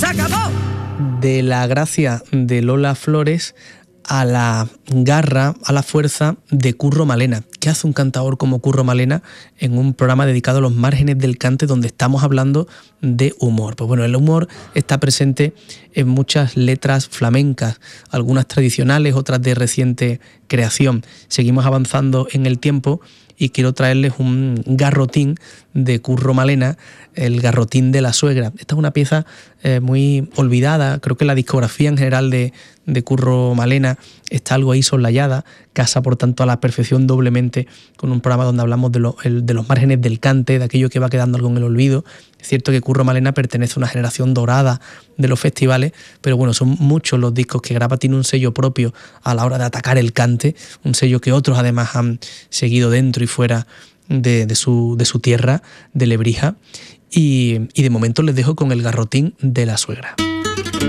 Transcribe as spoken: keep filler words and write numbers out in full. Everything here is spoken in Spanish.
¡Se acabó! De la gracia de Lola Flores a la garra, a la fuerza de Curro Malena. ¿Qué hace un cantador como Curro Malena en un programa dedicado a los márgenes del cante donde estamos hablando de humor? Pues bueno, el humor está presente en muchas letras flamencas, algunas tradicionales, otras de reciente creación. Seguimos avanzando en el tiempo y quiero traerles un garrotín de Curro Malena, el garrotín de la suegra. Esta es una pieza eh, muy olvidada, creo que la discografía en general de, de Curro Malena está algo ahí soslayada, casa por tanto a la perfección doblemente con un programa donde hablamos de, lo, el, de los márgenes del cante, de aquello que va quedando algo en el olvido. Es cierto que Curro Malena pertenece a una generación dorada de los festivales, pero bueno, son muchos los discos que graba, tiene un sello propio a la hora de atacar el cante, un sello que otros además han seguido dentro y fuera de, de, su, de su tierra, de Lebrija, y, y de momento les dejo con el garrotín de la suegra.